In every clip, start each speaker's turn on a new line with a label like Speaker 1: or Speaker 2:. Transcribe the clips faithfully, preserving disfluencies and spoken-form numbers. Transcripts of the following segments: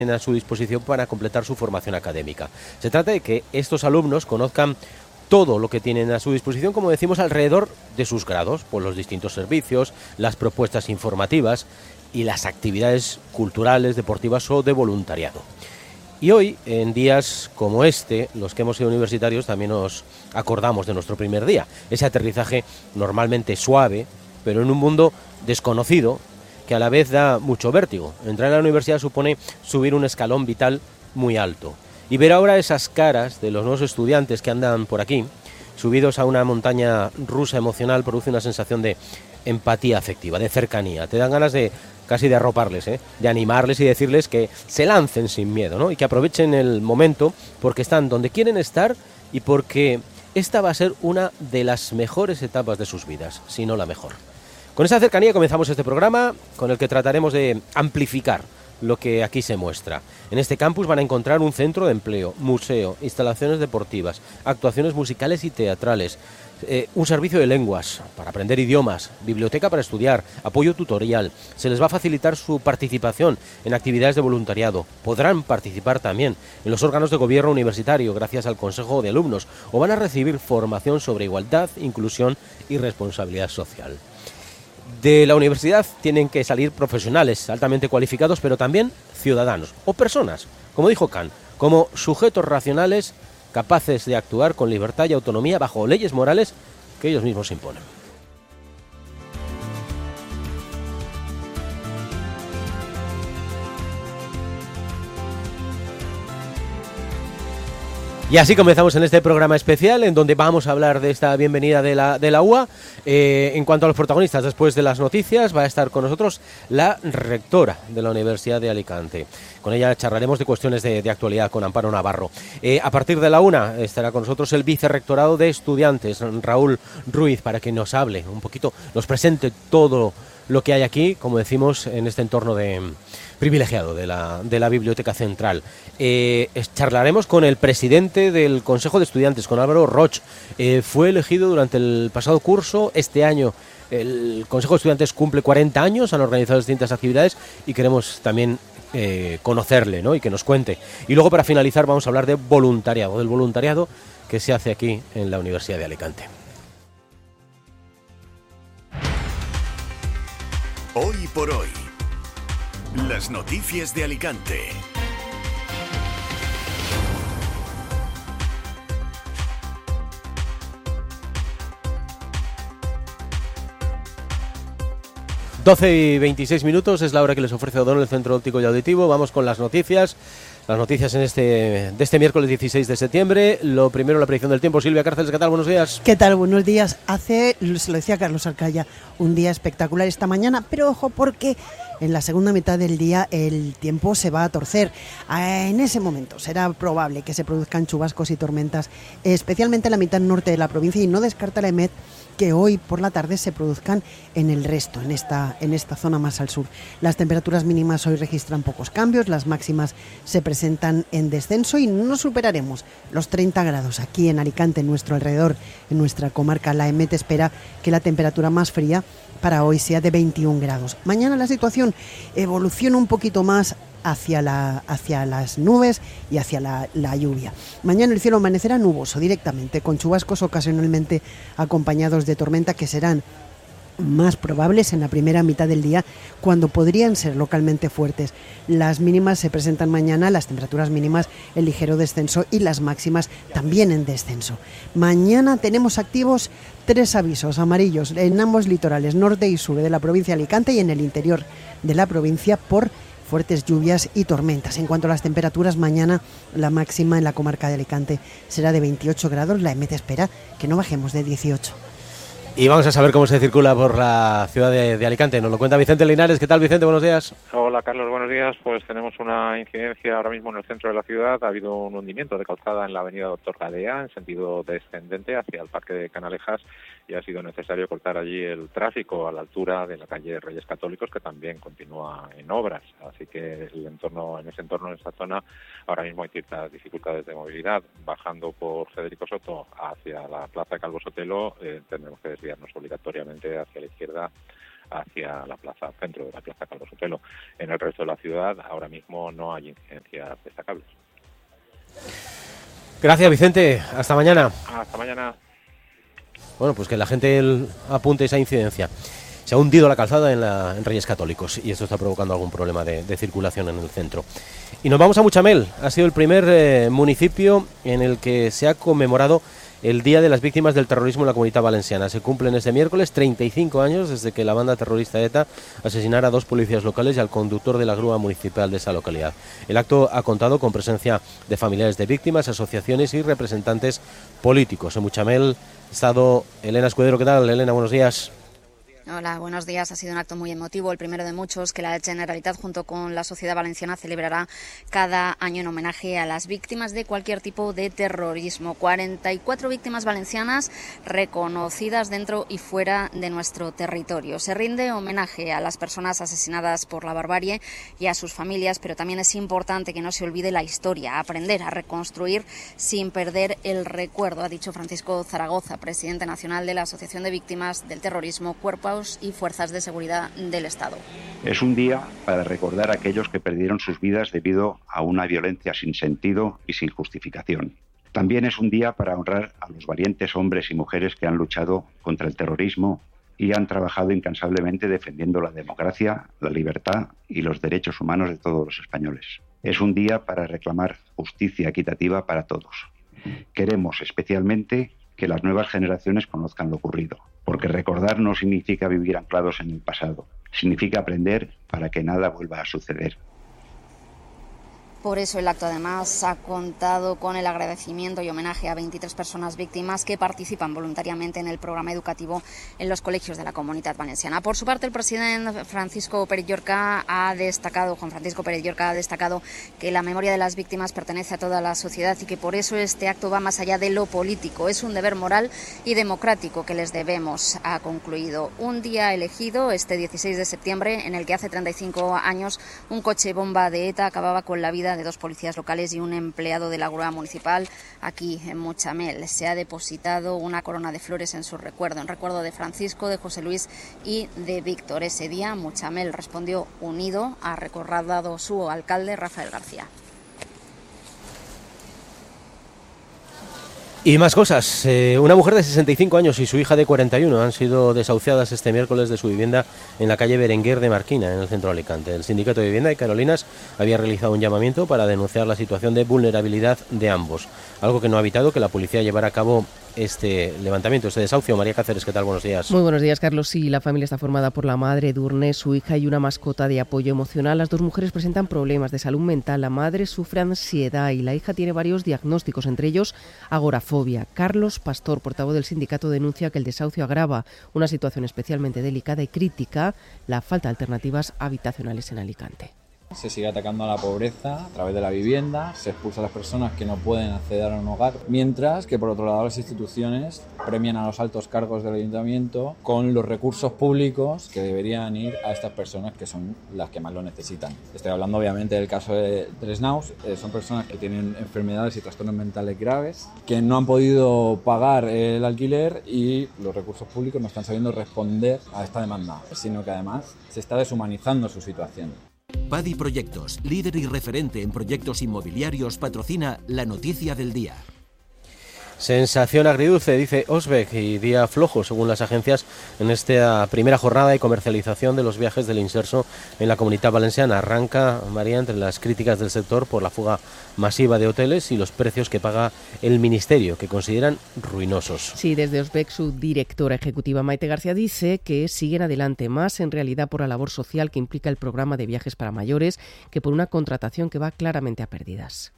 Speaker 1: a su disposición para completar su formación académica. Se trata de que estos alumnos conozcan todo lo que tienen a su disposición, como decimos, alrededor de sus grados, por los distintos servicios, las propuestas informativas y las actividades culturales, deportivas o de voluntariado. Y hoy, en días como este, los que hemos sido universitarios también nos acordamos de nuestro primer día, ese aterrizaje normalmente suave, pero en un mundo desconocido, que a la vez da mucho vértigo. Entrar en la universidad supone subir un escalón vital muy alto. Y ver ahora esas caras de los nuevos estudiantes que andan por aquí, subidos a una montaña rusa emocional, produce una sensación de empatía afectiva, de cercanía. Te dan ganas de casi de arroparles, ¿eh? de animarles y decirles que se lancen sin miedo, ¿no? Y que aprovechen el momento porque están donde quieren estar y porque esta va a ser una de las mejores etapas de sus vidas, si no la mejor. Con esa cercanía comenzamos este programa con el que trataremos de amplificar lo que aquí se muestra. En este campus van a encontrar un centro de empleo, museo, instalaciones deportivas, actuaciones musicales y teatrales, eh, un servicio de lenguas para aprender idiomas, biblioteca para estudiar, apoyo tutorial. Se les va a facilitar su participación en actividades de voluntariado. Podrán participar también en los órganos de gobierno universitario gracias al Consejo de Alumnos o van a recibir formación sobre igualdad, inclusión y responsabilidad social. De la universidad tienen que salir profesionales altamente cualificados, pero también ciudadanos o personas, como dijo Kant, como sujetos racionales capaces de actuar con libertad y autonomía bajo leyes morales que ellos mismos imponen. Y así comenzamos en este programa especial en donde vamos a hablar de esta bienvenida de la, de la U A. Eh, en cuanto a los protagonistas, después de las noticias, va a estar con nosotros la rectora de la Universidad de Alicante. Con ella charlaremos de cuestiones de, de actualidad con Amparo Navarro. Eh, a partir de la una estará con nosotros el vicerrectorado de estudiantes, Raúl Ruiz, para que nos hable un poquito, nos presente todo lo que hay aquí, como decimos, en este entorno de privilegiado de la, de la Biblioteca Central. Eh, charlaremos con el presidente del Consejo de Estudiantes, con Álvaro Roch. Eh, fue elegido durante el pasado curso. Este año el Consejo de Estudiantes cumple cuarenta años, han organizado distintas actividades y queremos también eh, conocerle, ¿no? Y que nos cuente. Y luego, para finalizar, vamos a hablar de voluntariado, del voluntariado que se hace aquí en la Universidad de Alicante.
Speaker 2: Hoy por hoy, las noticias de Alicante.
Speaker 1: doce y veintiséis minutos es la hora que les ofrece O'Donnell, el Centro Óptico y Auditivo. Vamos con las noticias. Las noticias en este, de este miércoles dieciséis de septiembre. Lo primero, la predicción del tiempo. Silvia Cárceles, ¿qué tal? Buenos días.
Speaker 3: ¿Qué tal? Buenos días. Hace, se lo decía Carlos Arcaya, un día espectacular esta mañana, pero ojo porque en la segunda mitad del día el tiempo se va a torcer. En ese momento será probable que se produzcan chubascos y tormentas, especialmente en la mitad norte de la provincia, y no descarta la E M E T que hoy por la tarde se produzcan en el resto, en esta, en esta zona más al sur. Las temperaturas mínimas hoy registran pocos cambios, las máximas se presentan en descenso y no superaremos los treinta grados aquí en Alicante, en nuestro alrededor, en nuestra comarca. La E M E T espera que la temperatura más fría para hoy sea de veintiún grados. Mañana la situación evoluciona un poquito más hacia, la, hacia las nubes y hacia la, la lluvia. Mañana el cielo amanecerá nuboso directamente, con chubascos ocasionalmente acompañados de tormenta que serán más probables en la primera mitad del día, cuando podrían ser localmente fuertes. Las mínimas se presentan mañana, las temperaturas mínimas en ligero descenso y las máximas también en descenso. Mañana tenemos activos tres avisos amarillos en ambos litorales, norte y sur de la provincia de Alicante y en el interior de la provincia por fuertes lluvias y tormentas. En cuanto a las temperaturas, mañana la máxima en la comarca de Alicante será de veintiocho grados, la E M E T espera que no bajemos de dieciocho.
Speaker 1: Y vamos a saber cómo se circula por la ciudad de, de Alicante. Nos lo cuenta Vicente Linares. ¿Qué tal, Vicente? Buenos días.
Speaker 4: Hola, Carlos. Buenos días. Pues tenemos una incidencia ahora mismo en el centro de la ciudad. Ha habido un hundimiento de calzada en la avenida Doctor Gadea, en sentido descendente hacia el Parque de Canalejas, y ha sido necesario cortar allí el tráfico a la altura de la calle Reyes Católicos, que también continúa en obras. Así que el entorno, en ese entorno, en esa zona, ahora mismo hay ciertas dificultades de movilidad. Bajando por Federico Soto hacia la plaza de Calvo Sotelo, eh, tendremos que desviarnos obligatoriamente hacia la izquierda hacia la plaza centro de la plaza Calvo Sotelo. En el resto de la ciudad ahora mismo no hay incidencias destacables.
Speaker 1: Gracias, Vicente. Hasta mañana.
Speaker 4: Hasta mañana.
Speaker 1: Bueno, pues que la gente el, apunte esa incidencia. Se ha hundido la calzada en, la, en Reyes Católicos y esto está provocando algún problema de, de circulación en el centro. Y nos vamos a Muchamel. Ha sido el primer eh, municipio en el que se ha conmemorado el Día de las Víctimas del Terrorismo en la Comunidad Valenciana. Se cumplen este miércoles treinta y cinco años desde que la banda terrorista ETA asesinara a dos policías locales y al conductor de la grúa municipal de esa localidad. El acto ha contado con presencia de familiares de víctimas, asociaciones y representantes políticos. En Muchamel ha estado Elena Escudero. ¿Qué tal, Elena? Buenos días.
Speaker 5: Hola, buenos días. Ha sido un acto muy emotivo, el primero de muchos que la Generalitat junto con la sociedad valenciana celebrará cada año en homenaje a las víctimas de cualquier tipo de terrorismo. cuarenta y cuatro víctimas valencianas reconocidas dentro y fuera de nuestro territorio. Se rinde homenaje a las personas asesinadas por la barbarie y a sus familias, pero también es importante que no se olvide la historia, aprender a reconstruir sin perder el recuerdo, ha dicho Francisco Zaragoza, presidente nacional de la Asociación de Víctimas del Terrorismo, Cuerpos y Fuerzas de Seguridad del Estado.
Speaker 6: Es un día para recordar a aquellos que perdieron sus vidas debido a una violencia sin sentido y sin justificación. También es un día para honrar a los valientes hombres y mujeres que han luchado contra el terrorismo y han trabajado incansablemente defendiendo la democracia, la libertad y los derechos humanos de todos los españoles. Es un día para reclamar justicia equitativa para todos. Queremos especialmente que las nuevas generaciones conozcan lo ocurrido, porque recordar no significa vivir anclados en el pasado, significa aprender para que nada vuelva a suceder.
Speaker 5: Por eso el acto además ha contado con el agradecimiento y homenaje a veintitrés personas víctimas que participan voluntariamente en el programa educativo en los colegios de la Comunidad Valenciana. Por su parte, el presidente Francisco Pérez Llorca ha destacado, Juan Francisco Pérez Llorca ha destacado que la memoria de las víctimas pertenece a toda la sociedad y que por eso este acto va más allá de lo político. Es un deber moral y democrático que les debemos, ha concluido. Un día elegido, este dieciséis de septiembre, en el que hace treinta y cinco años un coche bomba de ETA acababa con la vida de dos policías locales y un empleado de la grúa municipal aquí en Muchamel. Se ha depositado una corona de flores en su recuerdo, en recuerdo de Francisco, de José Luis y de Víctor. Ese día Muchamel respondió unido, ha recordado su alcalde Rafael García.
Speaker 1: Y más cosas. Eh, una mujer de sesenta y cinco años y su hija de cuarenta y uno han sido desahuciadas este miércoles de su vivienda en la calle Berenguer de Marquina, en el centro de Alicante. El Sindicato de Vivienda de Carolinas había realizado un llamamiento para denunciar la situación de vulnerabilidad de ambos, algo que no ha evitado que la policía llevara a cabo este levantamiento, este desahucio. María Cáceres, ¿qué tal? Buenos días.
Speaker 7: Muy buenos días, Carlos. Sí, la familia está formada por la madre, Edurne, su hija y una mascota de apoyo emocional. Las dos mujeres presentan problemas de salud mental. La madre sufre ansiedad y la hija tiene varios diagnósticos, entre ellos agorafobia. Carlos Pastor, portavoz del sindicato, denuncia que el desahucio agrava una situación especialmente delicada y crítica, la falta de alternativas habitacionales en Alicante.
Speaker 8: Se sigue atacando a la pobreza a través de la vivienda, se expulsa a las personas que no pueden acceder a un hogar, mientras que por otro lado las instituciones premian a los altos cargos del ayuntamiento con los recursos públicos que deberían ir a estas personas que son las que más lo necesitan. Estoy hablando obviamente del caso de Tres Naus, eh, son personas que tienen enfermedades y trastornos mentales graves, que no han podido pagar el alquiler y los recursos públicos no están sabiendo responder a esta demanda, sino que además se está deshumanizando su situación.
Speaker 9: Padi Proyectos, líder y referente en proyectos inmobiliarios, patrocina la noticia del día.
Speaker 1: Sensación agridulce, dice Osbeck, y día flojo, según las agencias, en esta primera jornada de comercialización de los viajes del Inserso en la Comunidad Valenciana. Arranca, María, entre las críticas del sector por la fuga masiva de hoteles y los precios que paga el Ministerio, que consideran ruinosos.
Speaker 7: Sí, desde Osbeck, su directora ejecutiva Maite García dice que siguen adelante más en realidad por la labor social que implica el programa de viajes para mayores que por una contratación que va claramente a pérdidas.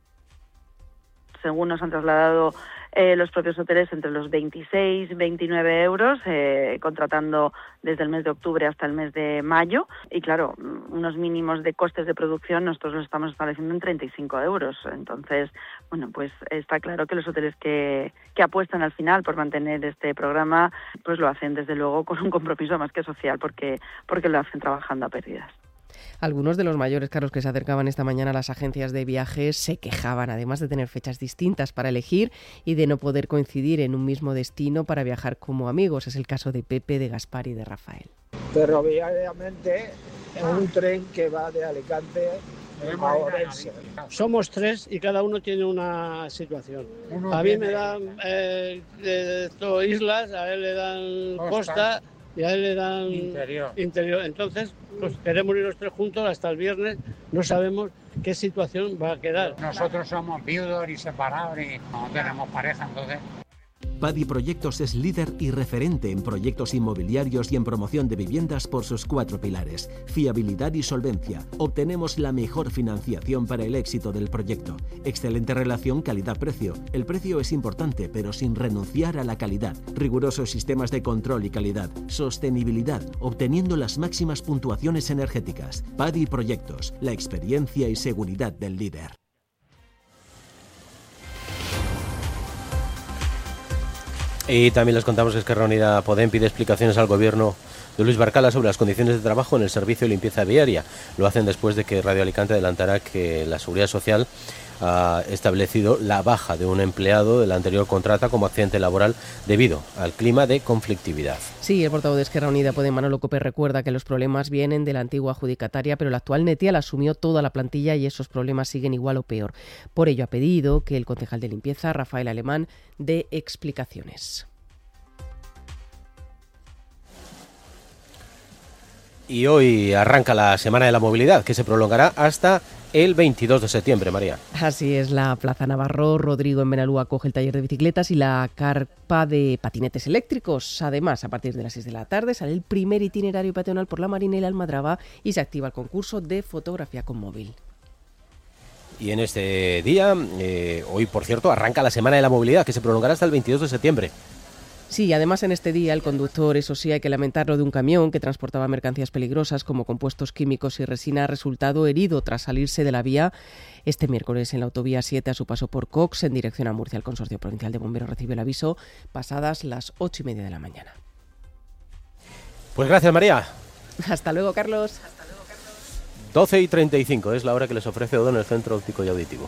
Speaker 10: Según nos han trasladado eh, los propios hoteles, entre los veintiséis y veintinueve euros, eh, contratando desde el mes de octubre hasta el mes de mayo. Y claro, unos mínimos de costes de producción nosotros los estamos estableciendo en treinta y cinco euros. Entonces, bueno, pues está claro que los hoteles que, que apuestan al final por mantener este programa, pues lo hacen desde luego con un compromiso más que social, porque, porque lo hacen trabajando a pérdidas.
Speaker 7: Algunos de los mayores, Carlos, que se acercaban esta mañana a las agencias de viajes se quejaban, además de tener fechas distintas para elegir y de no poder coincidir en un mismo destino para viajar como amigos. Es el caso de Pepe, de Gaspar y de Rafael.
Speaker 11: ferroviariamente en un tren que va de Alicante a Orense. Somos tres y cada uno tiene una situación. Uno a mí me dan eh, de, de islas, a él le dan costa, costa y a él le dan interior. interior. Entonces, pues queremos ir los tres juntos hasta el viernes, no sabemos qué situación va a quedar.
Speaker 12: Nosotros somos viudos y separados y no tenemos pareja, entonces...
Speaker 9: Padi Proyectos es líder y referente en proyectos inmobiliarios y en promoción de viviendas por sus cuatro pilares: fiabilidad y solvencia. Obtenemos la mejor financiación para el éxito del proyecto. Excelente relación calidad-precio. El precio es importante, pero sin renunciar a la calidad. Rigurosos sistemas de control y calidad. Sostenibilidad, obteniendo las máximas puntuaciones energéticas. Padi Proyectos, la experiencia y seguridad del líder.
Speaker 1: Y también les contamos que Esquerra Unida Podem pide explicaciones al gobierno de Luis Barcala sobre las condiciones de trabajo en el servicio de limpieza viaria. Lo hacen después de que Radio Alicante adelantara que la Seguridad Social ha establecido la baja de un empleado de la anterior contrata como accidente laboral debido al clima de conflictividad.
Speaker 7: Sí, el portavoz de Esquerra Unida Podem, Manolo Cope, recuerda que los problemas vienen de la antigua adjudicataria, pero la actual Netial asumió toda la plantilla y esos problemas siguen igual o peor. Por ello ha pedido que el concejal de limpieza, Rafael Alemán, dé explicaciones.
Speaker 1: Y hoy arranca la Semana de la Movilidad, que se prolongará hasta el veintidós de septiembre, María.
Speaker 7: Así es, la Plaza Navarro Rodrigo en Benalú acoge el taller de bicicletas y la carpa de patinetes eléctricos. Además, a partir de las seis de la tarde sale el primer itinerario peatonal por la Marina y la Almadraba y se activa el concurso de fotografía con móvil.
Speaker 1: Y en este día, eh, hoy por cierto, arranca la Semana de la Movilidad, que se prolongará hasta el veintidós de septiembre.
Speaker 7: Sí, además en este día el conductor, eso sí, hay que lamentarlo, de un camión que transportaba mercancías peligrosas como compuestos químicos y resina ha resultado herido tras salirse de la vía este miércoles en la autovía siete a su paso por Cox en dirección a Murcia. El Consorcio Provincial de Bomberos recibe el aviso pasadas las ocho y media de la mañana.
Speaker 1: Pues gracias, María.
Speaker 7: Hasta luego, Carlos.
Speaker 1: doce y treinta y cinco es la hora que les ofrece Odo en el Centro Óptico y Auditivo.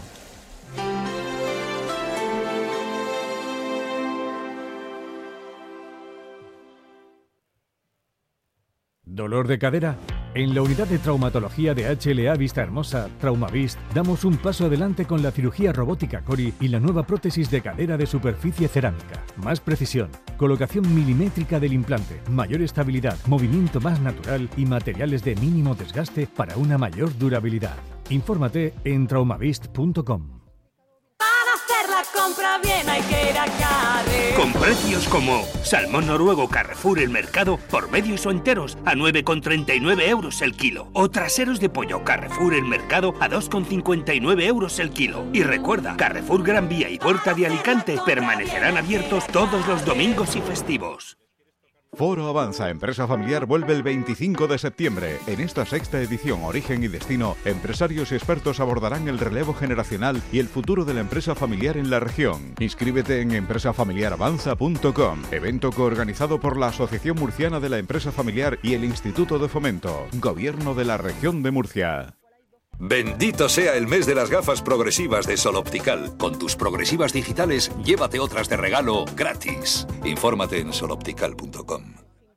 Speaker 13: ¿Dolor de cadera? En la unidad de traumatología de H L A Vista Hermosa, Traumavist, damos un paso adelante con la cirugía robótica Cori y la nueva prótesis de cadera de superficie cerámica. Más precisión, colocación milimétrica del implante, mayor estabilidad, movimiento más natural y materiales de mínimo desgaste para una mayor durabilidad. Infórmate en traumavist punto com.
Speaker 14: Compra bien, hay que ir a Carrefour.
Speaker 15: Con precios como salmón noruego Carrefour El Mercado por medios o enteros a nueve con treinta y nueve euros el kilo. O traseros de pollo Carrefour El Mercado a dos con cincuenta y nueve euros el kilo. Y recuerda, Carrefour Gran Vía y Puerta de Alicante permanecerán abiertos todos los domingos y festivos.
Speaker 16: Foro Avanza Empresa Familiar vuelve el veinticinco de septiembre. En esta sexta edición Origen y Destino, empresarios y expertos abordarán el relevo generacional y el futuro de la empresa familiar en la región. Inscríbete en empresa familiar avanza punto com, evento coorganizado por la Asociación Murciana de la Empresa Familiar y el Instituto de Fomento, Gobierno de la Región de Murcia.
Speaker 17: Bendito sea el mes de las gafas progresivas de Sol Optical. Con tus progresivas digitales, llévate otras de regalo gratis. Infórmate en sol optical punto com.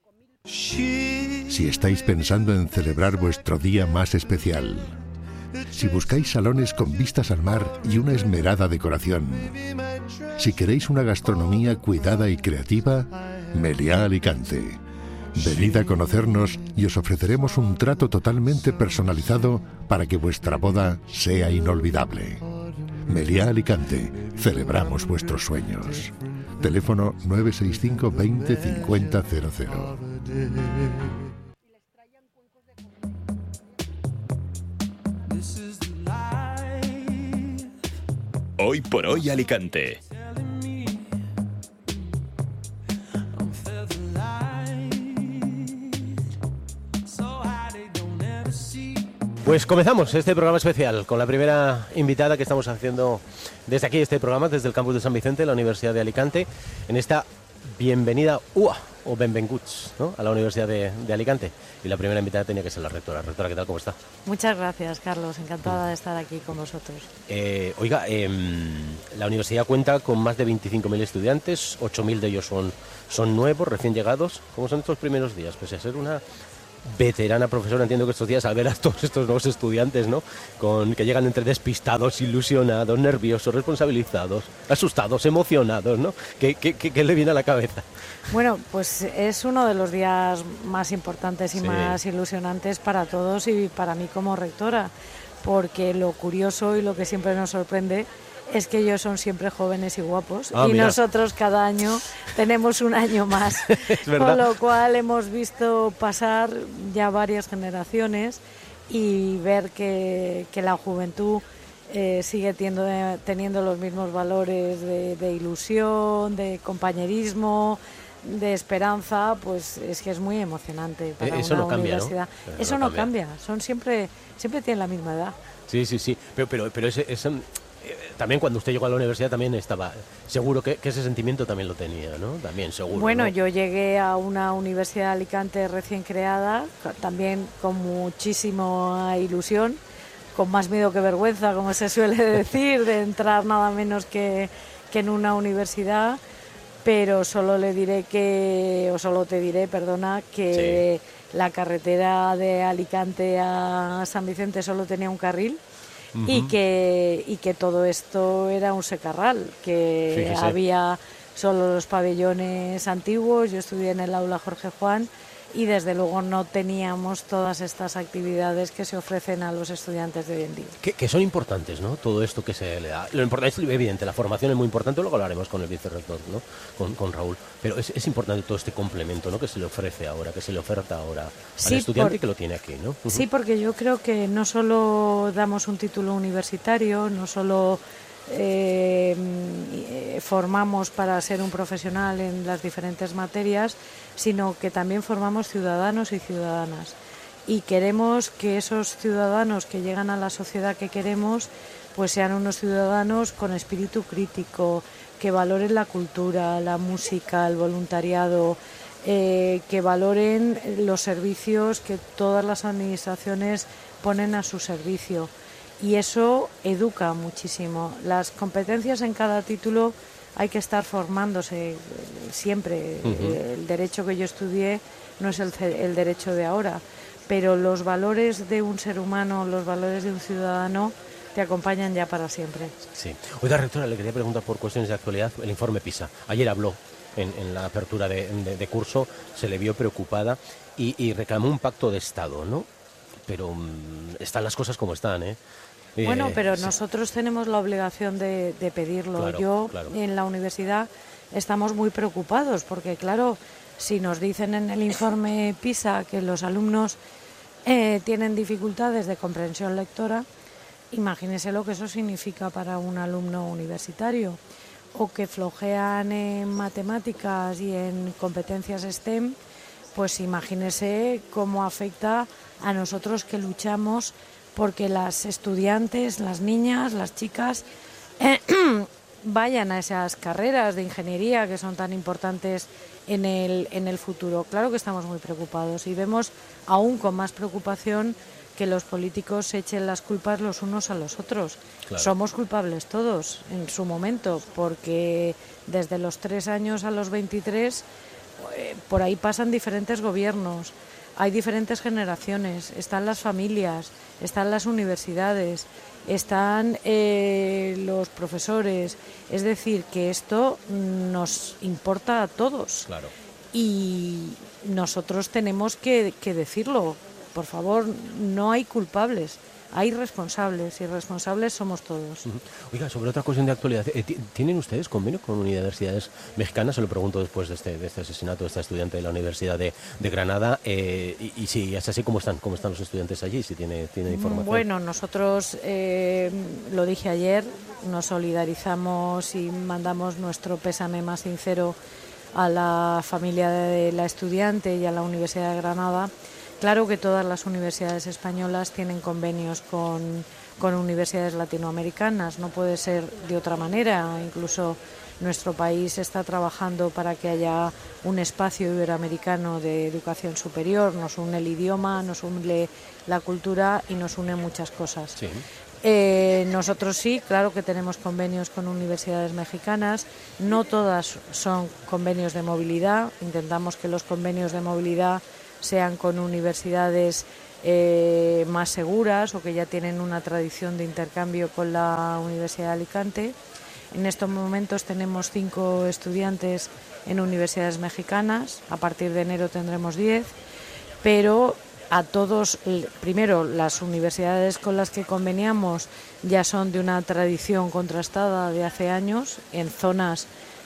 Speaker 18: Si estáis pensando en celebrar vuestro día más especial, si buscáis salones con vistas al mar y una esmerada decoración, si queréis una gastronomía cuidada y creativa, Meliá Alicante. Venid a conocernos y os ofreceremos un trato totalmente personalizado para que vuestra boda sea inolvidable. Meliá Alicante, celebramos vuestros sueños. Teléfono nueve seis cinco veinte cincuenta cero cero.
Speaker 2: Hoy por hoy Alicante.
Speaker 1: Pues comenzamos este programa especial con la primera invitada que estamos haciendo desde aquí, este programa, desde el campus de San Vicente, la Universidad de Alicante, en esta bienvenida U A o benvinguts, ¿no?, a la Universidad de, de Alicante. Y la primera invitada tenía que ser la rectora. Rectora, ¿qué tal? ¿Cómo está?
Speaker 19: Muchas gracias, Carlos. Encantada de estar aquí con vosotros.
Speaker 1: Eh, oiga, eh, la universidad cuenta con más de veinticinco mil estudiantes, ocho mil de ellos son, son nuevos, recién llegados. ¿Cómo son estos primeros días? Pese a ser una veterana profesora, entiendo que estos días al ver a todos estos nuevos estudiantes, ¿no? Con, que llegan entre despistados, ilusionados, nerviosos, responsabilizados, asustados, emocionados, ¿no? ¿Qué, qué, qué, qué le viene a la cabeza?
Speaker 19: Bueno, pues es uno de los días más importantes y sí. más ilusionantes para todos y para mí como rectora, porque lo curioso y lo que siempre nos sorprende es que ellos son siempre jóvenes y guapos ah, y mira. nosotros cada año tenemos un año más, con lo cual hemos visto pasar ya varias generaciones y ver que, que la juventud eh, sigue tiendo, teniendo los mismos valores de, de ilusión, de compañerismo, de esperanza, pues es que es muy emocionante para
Speaker 1: Eso
Speaker 19: una
Speaker 1: no cambia,
Speaker 19: universidad.
Speaker 1: ¿no?
Speaker 19: Eso
Speaker 1: no,
Speaker 19: no cambia. cambia, son siempre, siempre tienen la misma edad.
Speaker 1: Sí, sí, sí, pero, pero, pero ese, ese, también cuando usted llegó a la universidad también estaba, seguro que, que ese sentimiento también lo tenía, ¿no? También, seguro.
Speaker 19: Bueno,
Speaker 1: ¿no?
Speaker 19: Yo llegué a una universidad de Alicante recién creada, también con muchísima ilusión, con más miedo que vergüenza, como se suele decir, de entrar nada menos que, que en una universidad, pero solo le diré que, o solo te diré, perdona, que sí. la carretera de Alicante a San Vicente solo tenía un carril. Uh-huh. y que y que todo esto era un secarral, que Fíjese. había solo los pabellones antiguos. Yo estudié en el aula Jorge Juan y desde luego no teníamos todas estas actividades que se ofrecen a los estudiantes de hoy en día.
Speaker 1: Que, que son importantes, ¿no? Todo esto que se le da. Lo importante es evidente, la formación es muy importante, luego hablaremos con el vicerrector, ¿no? Con, con Raúl. Pero es, es importante todo este complemento, ¿no? Que se le ofrece ahora, que se le oferta ahora al sí, estudiante por, que lo tiene aquí, ¿no? Uh-huh.
Speaker 19: Sí, porque yo creo que no solo damos un título universitario, no solo Eh, formamos para ser un profesional en las diferentes materias, sino que también formamos ciudadanos y ciudadanas. Y queremos que esos ciudadanos que llegan a la sociedad que queremos, pues sean unos ciudadanos con espíritu crítico, que valoren la cultura, la música, el voluntariado, eh, que valoren los servicios que todas las administraciones ponen a su servicio. Y eso educa muchísimo. Las competencias en cada título hay que estar formándose siempre. Uh-huh. El derecho que yo estudié no es el, el derecho de ahora, pero los valores de un ser humano, los valores de un ciudadano te acompañan ya para siempre.
Speaker 1: Sí. Oiga, rectora, le quería preguntar por cuestiones de actualidad el informe PISA. Ayer habló en, en la apertura de, de, de curso, se le vio preocupada y, y reclamó un pacto de Estado, ¿no? Pero um, están las cosas como están, ¿eh?
Speaker 19: Bueno, pero
Speaker 1: sí.
Speaker 19: nosotros tenemos la obligación de, de pedirlo.
Speaker 1: Claro,
Speaker 19: Yo
Speaker 1: claro.
Speaker 19: en la universidad estamos muy preocupados porque, claro, si nos dicen en el informe PISA que los alumnos eh, tienen dificultades de comprensión lectora, imagínese lo que eso significa para un alumno universitario, o que flojean en matemáticas y en competencias STEM, pues imagínese cómo afecta a nosotros que luchamos porque las estudiantes, las niñas, las chicas eh, vayan a esas carreras de ingeniería que son tan importantes en el, en el futuro. Claro que estamos muy preocupados y vemos aún con más preocupación que los políticos echen las culpas los unos a los otros. Claro. Somos culpables todos en su momento, porque desde los tres años a los veintitrés eh, por ahí pasan diferentes gobiernos. Hay diferentes generaciones, están las familias, están las universidades, están eh, los profesores. Es decir, que esto nos importa a todos.
Speaker 1: Claro.
Speaker 19: Y nosotros tenemos que, que decirlo. Por favor, no hay culpables, hay responsables y responsables somos todos.
Speaker 1: Uh-huh. Oiga, sobre otra cuestión de actualidad, ¿tienen ustedes convenio con universidades mexicanas? Se lo pregunto después de este, de este asesinato de esta estudiante de la Universidad de, de Granada. Eh, y, y si es así, ¿cómo están? ¿Cómo están los estudiantes allí? Si tiene, tiene información.
Speaker 19: Bueno, nosotros, eh, lo dije ayer, nos solidarizamos y mandamos nuestro pésame más sincero a la familia de la estudiante y a la Universidad de Granada. Claro que todas las universidades españolas tienen convenios con, con universidades latinoamericanas, no puede ser de otra manera. Incluso nuestro país está trabajando para que haya un espacio iberoamericano de educación superior. Nos une el idioma, nos une la cultura y nos une muchas cosas.
Speaker 1: Sí.
Speaker 19: Eh, nosotros sí, claro que tenemos convenios con universidades mexicanas, no todas son convenios de movilidad, intentamos que los convenios de movilidad sean con universidades eh, más seguras o que ya tienen una tradición de intercambio con la Universidad de Alicante. En estos momentos tenemos cinco estudiantes en universidades mexicanas, a partir de enero tendremos diez, pero a todos, primero, las universidades con las que conveniamos ya son de una tradición contrastada de hace años, en zonas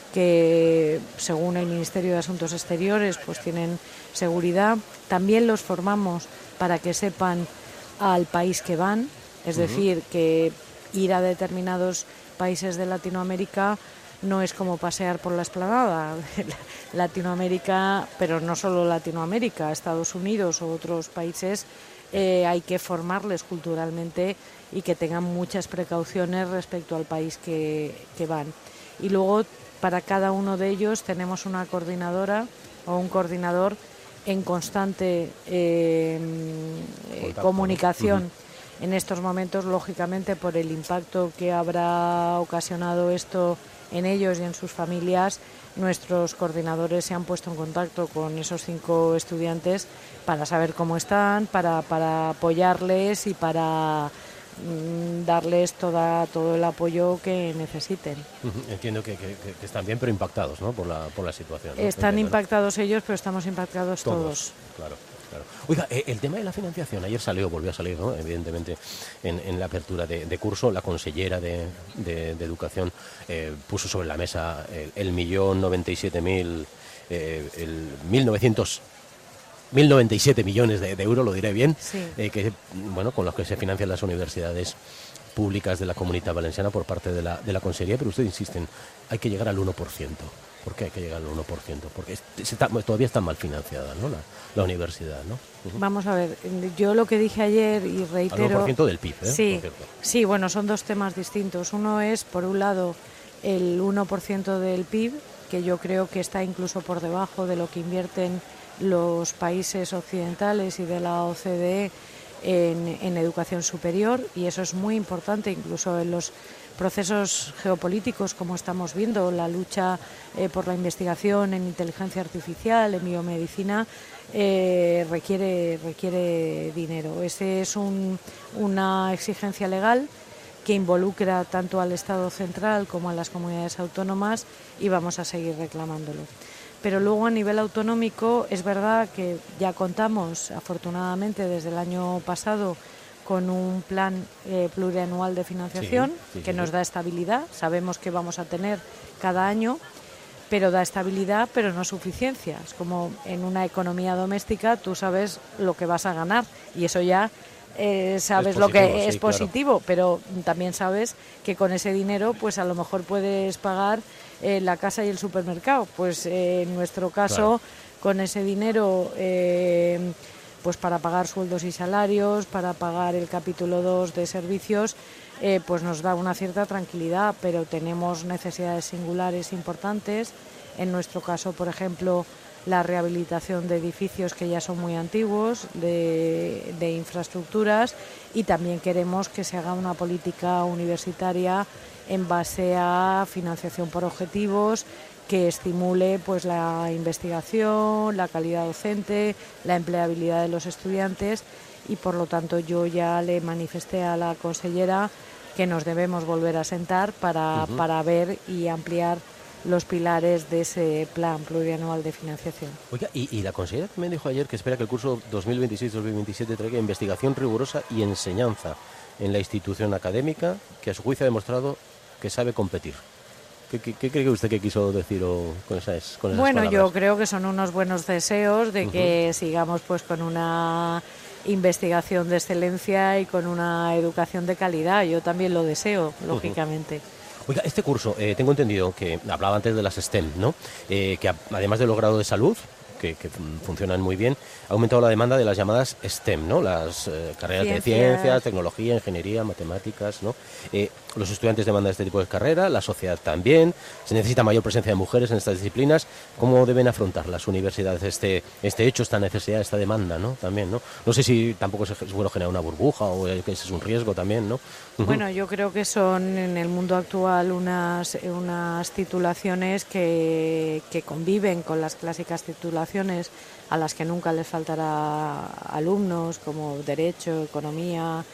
Speaker 19: que, según el Ministerio de Asuntos Exteriores, pues tienen seguridad. También los formamos para que sepan al país que van, es uh-huh. decir, que ir a determinados países de Latinoamérica no es como pasear por la explanada. Latinoamérica, pero no solo Latinoamérica, Estados Unidos o otros países, eh, hay que formarles culturalmente y que tengan muchas precauciones respecto al país que, que van. Y luego, para cada uno de ellos tenemos una coordinadora o un coordinador en constante eh, eh, comunicación. Uh-huh. En estos momentos, lógicamente, por el impacto que habrá ocasionado esto en ellos y en sus familias, nuestros coordinadores se han puesto en contacto con esos cinco estudiantes para saber cómo están, para, para apoyarles y para mm, darles toda, todo el apoyo que necesiten.
Speaker 1: Entiendo que, que, que están bien, pero impactados, ¿no?, por la, por la situación, ¿no?
Speaker 19: Están
Speaker 1: Entiendo,
Speaker 19: impactados ¿no? ellos, pero estamos impactados todos.
Speaker 1: Todos, claro. Claro. Oiga, eh, el tema de la financiación, ayer salió, volvió a salir, ¿no?, evidentemente, en, en la apertura de, de curso, la consellera de, de, de Educación eh, puso sobre la mesa el, el millón noventa y siete mil, eh, el mil novecientos, mil noventa y siete millones de, de euros, lo diré bien,
Speaker 19: sí.
Speaker 1: eh, que, bueno, con los que se financian las universidades públicas de la Comunidad Valenciana por parte de la, de la Consellería, pero ustedes insisten, hay que llegar al uno por ciento. ¿Por qué hay que llegar al uno por ciento? Porque está, todavía está mal financiada, ¿no?, la, la universidad, ¿no? Uh-huh.
Speaker 19: Vamos a ver, yo lo que dije ayer y reitero...
Speaker 1: Al uno por ciento del P I B, ¿eh?
Speaker 19: Sí,
Speaker 1: por cierto.
Speaker 19: Sí, bueno, son dos temas distintos. Uno es, por un lado, el uno por ciento del P I B, que yo creo que está incluso por debajo de lo que invierten los países occidentales y de la O C D E en, en educación superior, y eso es muy importante, incluso en los procesos geopolíticos, como estamos viendo, la lucha eh, por la investigación en inteligencia artificial, en biomedicina, eh, requiere, requiere dinero. Ese es un, una exigencia legal que involucra tanto al Estado central como a las comunidades autónomas, y vamos a seguir reclamándolo. Pero luego, a nivel autonómico, es verdad que ya contamos, afortunadamente, desde el año pasado, con un plan eh, plurianual de financiación sí, sí, que sí, nos sí. da estabilidad. Sabemos que vamos a tener cada año, pero da estabilidad, pero no suficiencia. Es como en una economía doméstica, tú sabes lo que vas a ganar, y eso ya eh, sabes
Speaker 1: positivo,
Speaker 19: lo que
Speaker 1: sí,
Speaker 19: es positivo,
Speaker 1: claro.
Speaker 19: Pero también sabes que con ese dinero, pues a lo mejor puedes pagar eh, la casa y el supermercado. Pues eh, en nuestro caso, claro. con ese dinero... Eh, pues para pagar sueldos y salarios, para pagar el capítulo dos de servicios, eh, pues nos da una cierta tranquilidad, pero tenemos necesidades singulares importantes. En nuestro caso, por ejemplo, la rehabilitación de edificios que ya son muy antiguos, de, de infraestructuras, y también queremos que se haga una política universitaria en base a financiación por objetivos, que estimule pues la investigación, la calidad docente, la empleabilidad de los estudiantes, y por lo tanto yo ya le manifesté a la consellera que nos debemos volver a sentar para, uh-huh. para ver y ampliar los pilares de ese plan plurianual de financiación.
Speaker 1: Oiga, y, y la consellera también dijo ayer que espera que el curso dos mil veintiséis dos mil veintisiete traiga investigación rigurosa y enseñanza en la institución académica, que a su juicio ha demostrado que sabe competir. ¿Qué, qué, qué cree usted que quiso decir o con esas, con esas
Speaker 19: bueno,
Speaker 1: palabras?
Speaker 19: Yo creo que son unos buenos deseos de que uh-huh. sigamos pues con una investigación de excelencia y con una educación de calidad. Yo también lo deseo, lógicamente.
Speaker 1: Uh-huh. Oiga, este curso, eh, tengo entendido que hablaba antes de las STEM, ¿no? Eh, que a, además de los grados de salud, que, que funcionan muy bien, ha aumentado la demanda de las llamadas STEM, ¿no? Las eh, carreras Ciencias. de ciencias, tecnología, ingeniería, matemáticas, ¿no? Eh, los estudiantes demandan este tipo de carrera, la sociedad también, se necesita mayor presencia de mujeres en estas disciplinas. ¿Cómo deben afrontar las universidades este este hecho, esta necesidad, esta demanda, ¿no? También, ¿no? No sé si tampoco es bueno generar una burbuja o que ese es un riesgo también, ¿no? Uh-huh.
Speaker 19: Bueno, yo creo que son en el mundo actual unas, unas titulaciones que, que conviven con las clásicas titulaciones instituciones a las que nunca les faltará alumnos, como Derecho, Economía,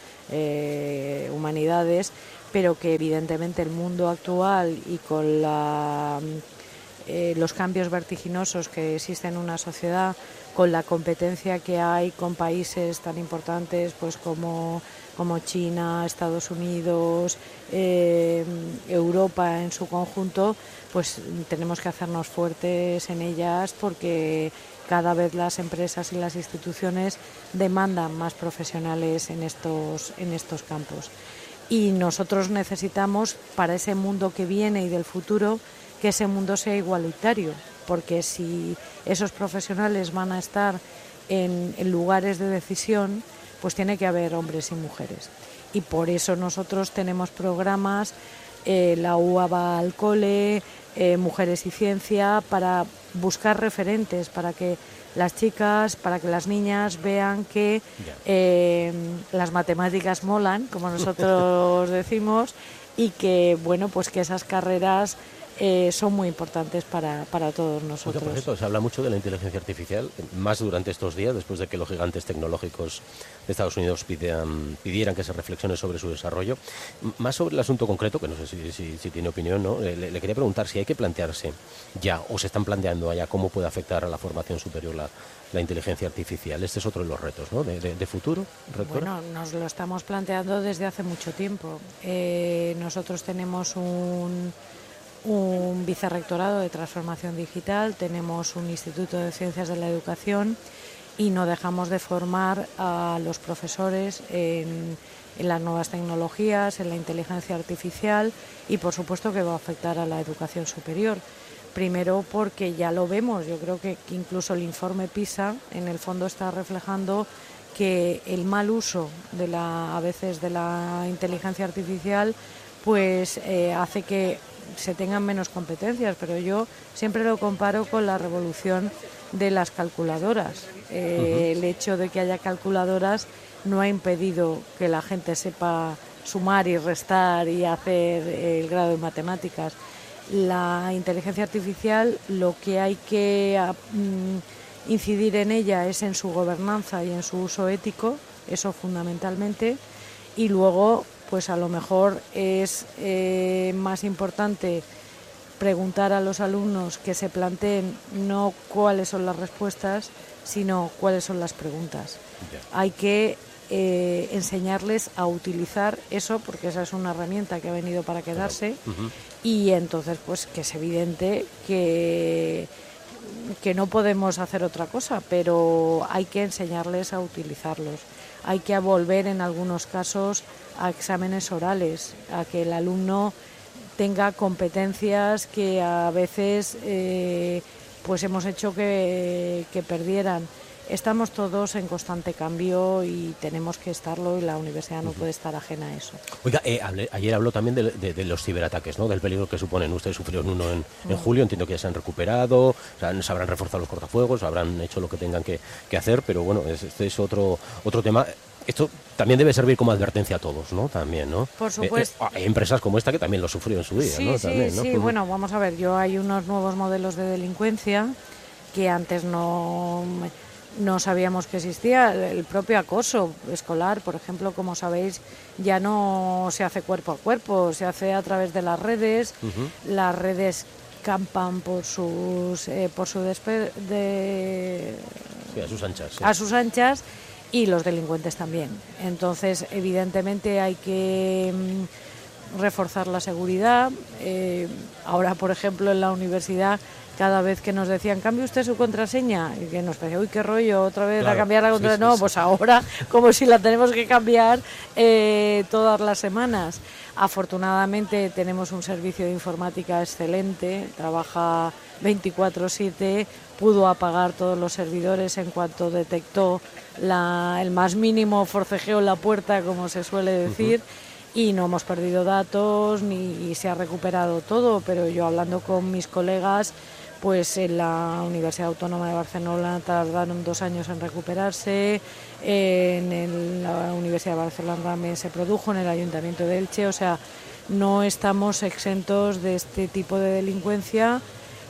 Speaker 19: eh, Humanidades, pero que evidentemente el mundo actual y con la, eh, los cambios vertiginosos que existen en una sociedad, con la competencia que hay con países tan importantes pues como, como China, Estados Unidos, eh, Europa en su conjunto, pues tenemos que hacernos fuertes en ellas porque cada vez las empresas y las instituciones demandan más profesionales en estos, en estos campos. Y nosotros necesitamos, para ese mundo que viene y del futuro, que ese mundo sea igualitario, porque si esos profesionales van a estar en, en lugares de decisión, pues tiene que haber hombres y mujeres. Y por eso nosotros tenemos programas, eh, la U A va al cole, eh, Mujeres y Ciencia, para buscar referentes, para que las chicas, para que las niñas vean que eh, las matemáticas molan, como nosotros decimos, y que bueno, pues que esas carreras eh, son muy importantes para, para todos nosotros.
Speaker 1: Por cierto, se habla mucho de la inteligencia artificial, más durante estos días, después de que los gigantes tecnológicos de Estados Unidos pidieran, pidieran que se reflexione sobre su desarrollo. Más sobre el asunto concreto, que no sé si, si, si tiene opinión, ¿no? Le, le quería preguntar si hay que plantearse ya, o se están planteando allá, cómo puede afectar a la formación superior la, la inteligencia artificial. Este es otro de los retos, ¿no?, de, de, de futuro, rectora.
Speaker 19: Bueno, nos lo estamos planteando desde hace mucho tiempo. Eh, nosotros tenemos un... un vicerrectorado de transformación digital, tenemos un instituto de ciencias de la educación y no dejamos de formar a los profesores en, en las nuevas tecnologías, en la inteligencia artificial y por supuesto que va a afectar a la educación superior. Primero porque ya lo vemos, yo creo que incluso el informe PISA en el fondo está reflejando que el mal uso de la, a veces de la inteligencia artificial pues eh, hace que se tengan menos competencias, pero yo siempre lo comparo con la revolución de las calculadoras. Eh, uh-huh. El hecho de que haya calculadoras no ha impedido que la gente sepa sumar y restar y hacer el grado de matemáticas. La inteligencia artificial, lo que hay que mm, incidir en ella es en su gobernanza y en su uso ético, eso fundamentalmente, y luego pues a lo mejor es eh, más importante preguntar a los alumnos que se planteen no cuáles son las respuestas, sino cuáles son las preguntas. Yeah. Hay que eh, enseñarles a utilizar eso, porque esa es una herramienta que ha venido para quedarse, uh-huh. y entonces pues que es evidente que, que no podemos hacer otra cosa, pero hay que enseñarles a utilizarlos. Hay que volver en algunos casos a exámenes orales, a que el alumno tenga competencias que a veces eh, pues hemos hecho que, que perdieran. Estamos todos en constante cambio y tenemos que estarlo y la universidad no uh-huh. puede estar ajena a eso.
Speaker 1: Oiga, eh, hablé, ayer habló también de, de, de los ciberataques, ¿no?, del peligro que suponen. Ustedes sufrieron uno en, en julio, entiendo que ya se han recuperado, o sea, se habrán reforzado los cortafuegos, habrán hecho lo que tengan que, que hacer, pero bueno, este es otro, otro tema. Esto también debe servir como advertencia a todos, ¿no? También, ¿no?
Speaker 19: Por supuesto.
Speaker 1: Eh, eh, hay empresas como esta que también lo sufrieron en su día,
Speaker 19: sí,
Speaker 1: ¿no?
Speaker 19: Sí,
Speaker 1: también, ¿no?
Speaker 19: sí, uh-huh. Bueno, vamos a ver, yo hay unos nuevos modelos de delincuencia que antes no, no sabíamos que existía. El propio acoso escolar, por ejemplo, como sabéis, ya no se hace cuerpo a cuerpo, se hace a través de las redes. Uh-huh. Las redes campan por sus eh, por su despe- de
Speaker 1: sí, a sus anchas. Sí.
Speaker 19: A sus anchas. Y los delincuentes también. Entonces, evidentemente hay que mm, reforzar la seguridad. Eh, ahora, por ejemplo, en la universidad, cada vez que nos decían, cambie usted su contraseña, y que nos parecía, uy, qué rollo, otra vez claro, a cambiar la contraseña. Sí, sí, no, sí. Pues ahora, como si la tenemos que cambiar eh, todas las semanas. Afortunadamente tenemos un servicio de informática excelente, trabaja veinticuatro siete, pudo apagar todos los servidores en cuanto detectó la, el más mínimo forcejeo en la puerta, como se suele decir, uh-huh. y no hemos perdido datos ni se ha recuperado todo, pero yo hablando con mis colegas, pues en la Universidad Autónoma de Barcelona tardaron dos años en recuperarse, en el, la Universidad de Barcelona también se produjo, en el Ayuntamiento de Elche, o sea, no estamos exentos de este tipo de delincuencia.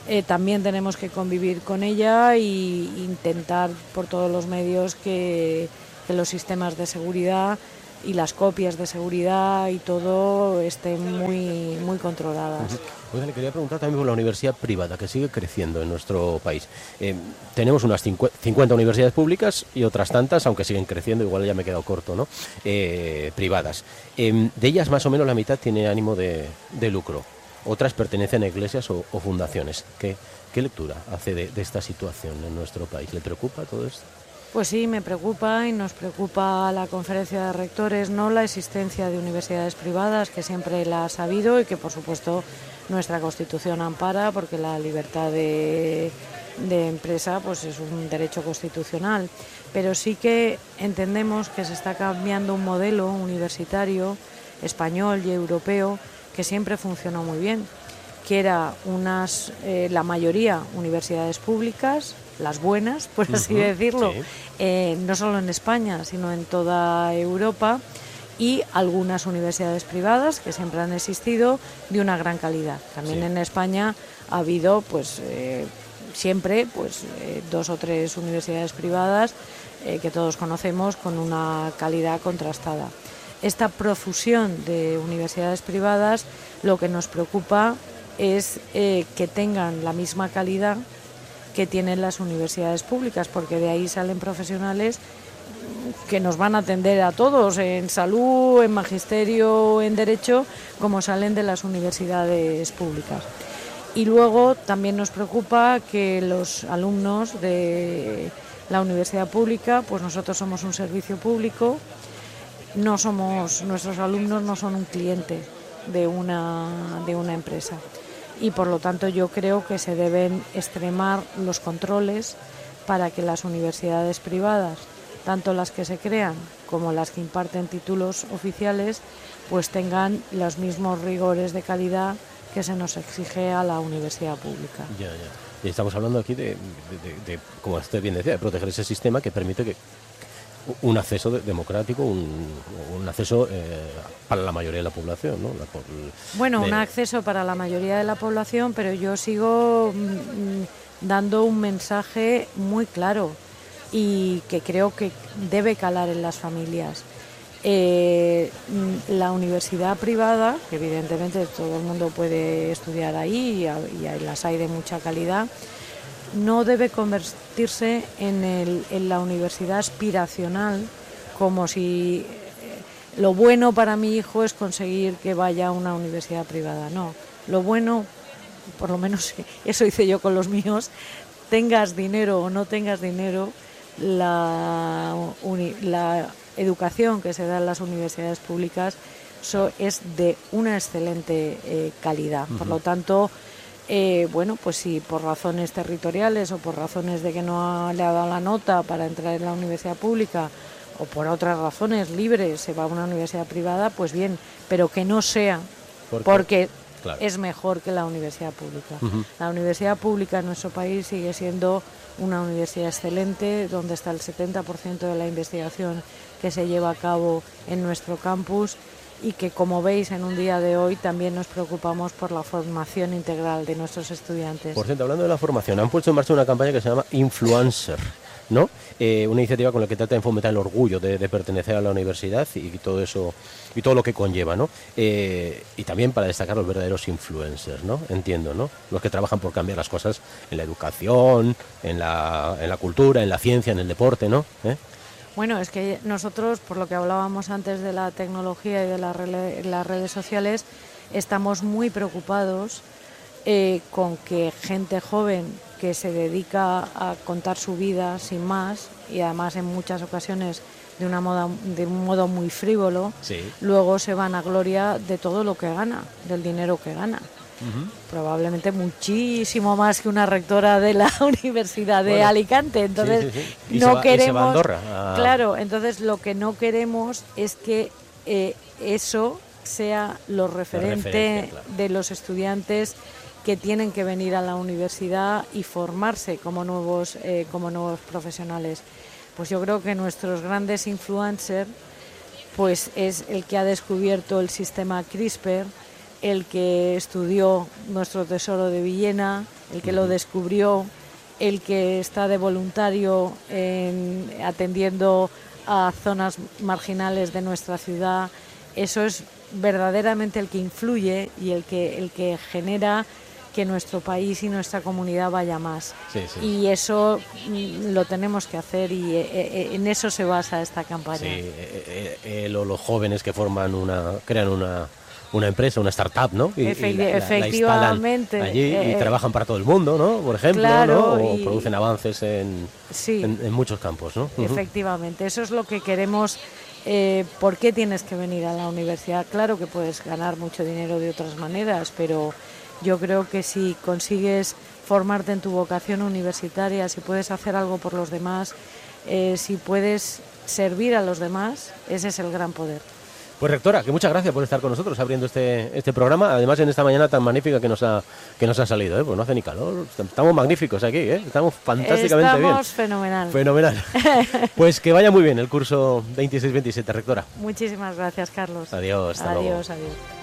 Speaker 19: eh, también tenemos que convivir con ella e intentar por todos los medios que, que los sistemas de seguridad y las copias de seguridad y todo estén muy, muy controladas.
Speaker 1: Uh-huh. Oiga, le quería preguntar también por la universidad privada, que sigue creciendo en nuestro país. Eh, tenemos unas cincuenta universidades públicas y otras tantas, aunque siguen creciendo, igual ya me he quedado corto, ¿no? Eh, privadas. Eh, de ellas más o menos la mitad tiene ánimo de, de lucro. Otras pertenecen a iglesias o, o fundaciones. ¿Qué, qué lectura hace de, de esta situación en nuestro país? ¿Le preocupa todo esto?
Speaker 19: Pues sí, me preocupa y nos preocupa la Conferencia de Rectores, no la existencia de universidades privadas, que siempre la ha sabido y que por supuesto nuestra Constitución ampara, porque la libertad de, de empresa pues es un derecho constitucional. Pero sí que entendemos que se está cambiando un modelo universitario español y europeo que siempre funcionó muy bien, que era unas, eh, la mayoría universidades públicas, las buenas, por así uh-huh, decirlo, sí. eh, no solo en España, sino en toda Europa, y algunas universidades privadas que siempre han existido de una gran calidad. También sí. En España ha habido, pues, eh, siempre, pues, eh, dos o tres universidades privadas eh, que todos conocemos con una calidad contrastada. Esta profusión de universidades privadas, lo que nos preocupa es eh, que tengan la misma calidad que tienen las universidades públicas, porque de ahí salen profesionales que nos van a atender a todos, en salud, en magisterio, en derecho, como salen de las universidades públicas. Y luego también nos preocupa que los alumnos de la universidad pública, pues nosotros somos un servicio público, no somos, nuestros alumnos no son un cliente de una, de una empresa. Y por lo tanto yo creo que se deben extremar los controles para que las universidades privadas, tanto las que se crean como las que imparten títulos oficiales, pues tengan los mismos rigores de calidad que se nos exige a la universidad pública.
Speaker 1: Ya, ya. Y estamos hablando aquí de, de, de, de, como usted bien decía, de proteger ese sistema que permite que un acceso democrático, un, un acceso eh, para la mayoría de la población, ¿no? La, por,
Speaker 19: bueno,
Speaker 1: de...
Speaker 19: un acceso para la mayoría de la población, pero yo sigo mm, dando un mensaje muy claro y que creo que debe calar en las familias. Eh, la universidad privada, que evidentemente todo el mundo puede estudiar ahí y, y las hay de mucha calidad, no debe convertirse en, el, en la universidad aspiracional, como si eh, lo bueno para mi hijo es conseguir que vaya a una universidad privada. No, lo bueno, por lo menos eso hice yo con los míos, tengas dinero o no tengas dinero, la, uni, la educación que se da en las universidades públicas so, es de una excelente eh, calidad. Uh-huh. Por lo tanto, Eh, bueno, pues si por razones territoriales o por razones de que no le ha dado la nota para entrar en la universidad pública o por otras razones libres se va a una universidad privada, pues bien, pero que no sea ¿Por porque claro. es mejor que la universidad pública. Uh-huh. La universidad pública en nuestro país sigue siendo una universidad excelente, donde está el setenta por ciento de la investigación que se lleva a cabo en nuestro campus, y que, como veis, en un día de hoy también nos preocupamos por la formación integral de nuestros estudiantes.
Speaker 1: Por cierto, hablando de la formación, han puesto en marcha una campaña que se llama Influencer, ¿no? Eh, una iniciativa con la que trata de fomentar el orgullo de, de pertenecer a la universidad y, y todo eso y todo lo que conlleva, ¿no? Eh, y también para destacar los verdaderos influencers, ¿no? Entiendo, ¿no? Los que trabajan por cambiar las cosas en la educación, en la, en la cultura, en la ciencia, en el deporte, ¿no? ¿Eh?
Speaker 19: Bueno, es que nosotros, por lo que hablábamos antes de la tecnología y de la rele- las redes sociales, estamos muy preocupados eh, con que gente joven que se dedica a contar su vida sin más, y además en muchas ocasiones de una moda, de un modo muy frívolo, sí. luego se van a gloria de todo lo que gana, del dinero que gana. Uh-huh. Probablemente muchísimo más que una rectora de la Universidad de bueno, Alicante. Entonces sí, sí, sí. Y no va, queremos
Speaker 1: a...
Speaker 19: claro, entonces lo que no queremos es que eh, eso sea lo referente claro. de los estudiantes que tienen que venir a la universidad y formarse como nuevos eh, como nuevos profesionales. Pues yo creo que nuestros grandes influencers pues es el que ha descubierto el sistema CRISPR, el que estudió nuestro tesoro de Villena, el que lo descubrió, el que está de voluntario en, atendiendo a zonas marginales de nuestra ciudad. Eso es verdaderamente el que influye y el que, el que genera que nuestro país y nuestra comunidad vaya más.
Speaker 1: Sí, sí.
Speaker 19: Y eso mm, lo tenemos que hacer y eh, eh, en eso se basa esta campaña.
Speaker 1: Sí, eh, eh, eh, lo- los jóvenes que forman una, crean una, una empresa, una startup, ¿no? Y,
Speaker 19: Efecti-
Speaker 1: y la- la- la
Speaker 19: efectivamente,
Speaker 1: instalan allí
Speaker 19: eh,
Speaker 1: y
Speaker 19: eh,
Speaker 1: trabajan para todo el mundo, ¿no? Por ejemplo,
Speaker 19: claro,
Speaker 1: ¿no? O
Speaker 19: y-
Speaker 1: producen avances en,
Speaker 19: Sí.
Speaker 1: en, en muchos campos, ¿no? Ujú.
Speaker 19: Efectivamente, eso es lo que queremos. Eh, ¿Por qué tienes que venir a la universidad? Claro que puedes ganar mucho dinero de otras maneras, pero yo creo que si consigues formarte en tu vocación universitaria, si puedes hacer algo por los demás, eh, si puedes servir a los demás, ese es el gran poder.
Speaker 1: Pues rectora, que muchas gracias por estar con nosotros abriendo este, este programa, además en esta mañana tan magnífica que nos ha, que nos ha salido, ¿eh? Pues no hace ni calor, estamos magníficos aquí, ¿eh? Estamos fantásticamente bien.
Speaker 19: Estamos fenomenal.
Speaker 1: Fenomenal. Pues que vaya muy bien el curso veintiséis veintisiete, rectora.
Speaker 19: Muchísimas gracias, Carlos.
Speaker 1: Adiós, hasta luego.
Speaker 19: Adiós, adiós.